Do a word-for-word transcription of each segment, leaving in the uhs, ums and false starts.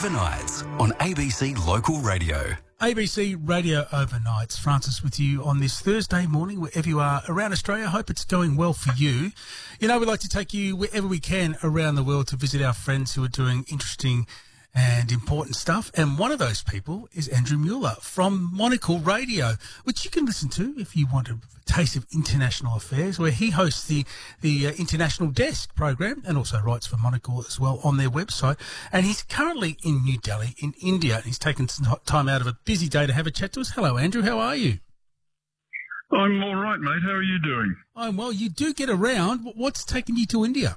Overnights on A B C Local Radio. A B C Radio Overnights. Francis with you on this Thursday morning, wherever you are around Australia. I hope it's going well for you. You know, we like to take you wherever we can around the world to visit our friends who are doing interesting and important stuff. And one of those people is Andrew Mueller from Monocle Radio, which you can listen to if you want a taste of international affairs, where he hosts the, the uh, International Desk program and also writes for Monocle as well on their website. And he's currently in New Delhi in India. And he's taken some time out of a busy day to have a chat to us. Hello, Andrew. How are you? I'm all right, mate. How are you doing? I'm well. You do get around. What's taken you to India?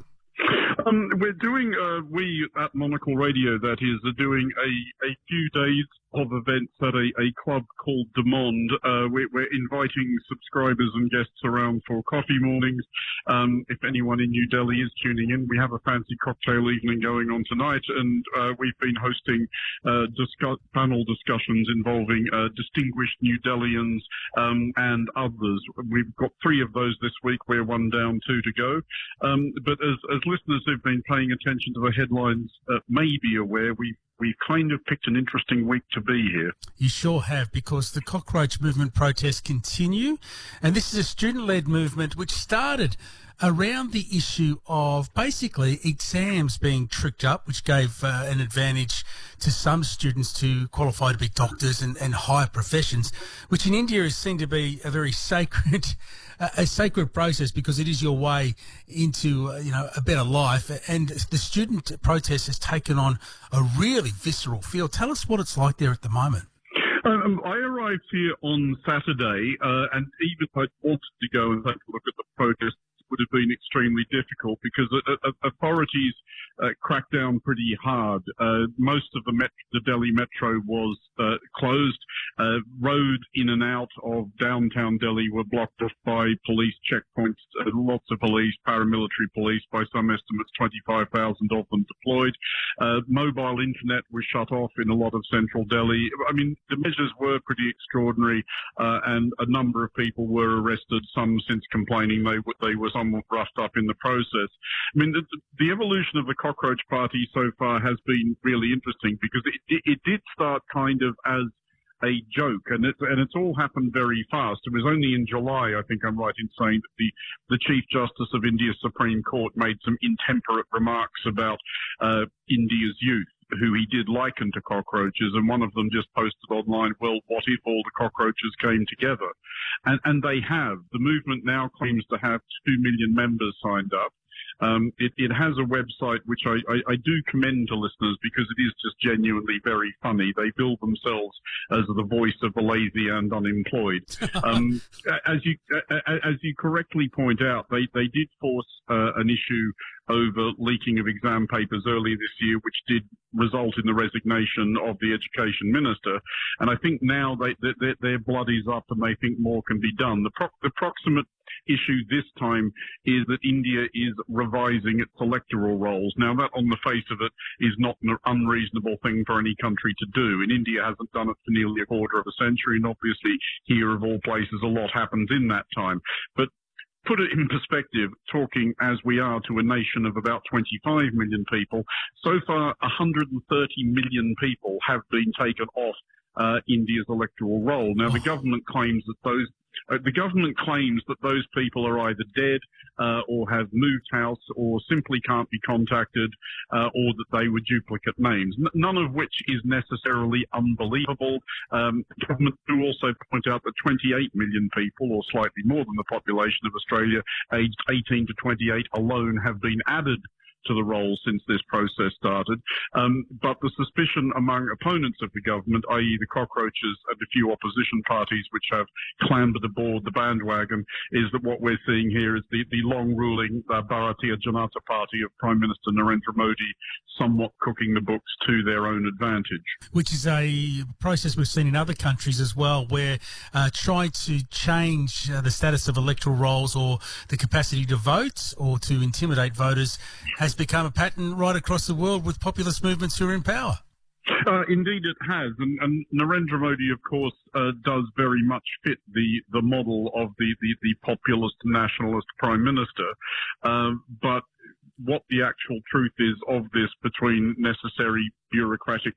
Um, we're doing, uh, we at Monocle Radio, that is, are doing a, a few days of events at a, a club called De Monde. Uh, we're, we're inviting subscribers and guests around for coffee mornings. Um, if anyone in New Delhi is tuning in, we have a fancy cocktail evening going on tonight, and uh, we've been hosting uh, discuss- panel discussions involving uh, distinguished New Delhians um, and others. We've got three of those this week. We're one down, two to go. Um, but as, as listeners who've been paying attention to the headlines uh, may be aware, we We've kind of picked an interesting week to be here. You sure have, because the cockroach movement protests continue. And this is a student-led movement which started around the issue of basically exams being tricked up, which gave uh, an advantage to some students to qualify to be doctors and, and higher professions, which in India is seen to be a very sacred a sacred process, because it is your way into, uh, you know, a better life. And the student protest has taken on a really visceral feel. Tell us what it's like there at the moment. Um, I arrived here on Saturday, uh, and even if I wanted to go and take a look at the protest, it would have been extremely difficult because uh, uh, authorities uh, cracked down pretty hard. Uh, most of the, met- the Delhi metro was uh, closed. Uh, road in and out of downtown Delhi were blocked off by police checkpoints, uh, lots of police, paramilitary police, by some estimates twenty-five thousand of them deployed. Uh, mobile internet was shut off in a lot of central Delhi. I mean, the measures were pretty extraordinary, uh, and a number of people were arrested, some since complaining they, w- they were somewhat roughed up in the process. I mean, the, the evolution of the Cockroach Party so far has been really interesting, because it, it, it did start kind of as a joke, and it's and it's all happened very fast. It was only in July, I think I'm right in saying, that the, the Chief Justice of India's Supreme Court made some intemperate remarks about uh, India's youth, who he did liken to cockroaches, and one of them just posted online, well, what if all the cockroaches came together? And, and they have. The movement now claims to have two million members signed up. Um, it, it has a website which I, I, I do commend to listeners, because it is just genuinely very funny. They bill themselves as the voice of the lazy and unemployed. Um, as you as you correctly point out, they, they did force uh, an issue over leaking of exam papers earlier this year, which did result in the resignation of the education minister. And I think now they, they, their blood is up and they think more can be done. The, pro- the proximate issue this time is that India is revising its electoral rolls. Now, that on the face of it is not an unreasonable thing for any country to do. And India hasn't done it for nearly a quarter of a century, and obviously here, of all places, a lot happens in that time. But put it in perspective, talking as we are to a nation of about twenty-five million people, so far one hundred thirty million people have been taken off uh, India's electoral roll. Now, the government claims that those uh, the government claims that those people are either dead uh, or have moved house or simply can't be contacted, uh, or that they were duplicate names, N- none of which is necessarily unbelievable. Um, the government do also point out that twenty-eight million people, or slightly more than the population of Australia, aged eighteen to twenty-eight alone, have been added to the roll since this process started. Um, but the suspicion among opponents of the government, that is the cockroaches and a few opposition parties which have clambered aboard the bandwagon, is that what we're seeing here is the, the long-ruling uh, Bharatiya Janata Party of Prime Minister Narendra Modi somewhat cooking the books to their own advantage. Which is a process we've seen in other countries as well, where uh, trying to change uh, the status of electoral rolls or the capacity to vote or to intimidate voters has become a pattern right across the world with populist movements who are in power. Uh, indeed it has, and, and Narendra Modi, of course, uh, does very much fit the, the model of the, the, the populist nationalist prime minister, uh, but what the actual truth is of this between necessary bureaucratic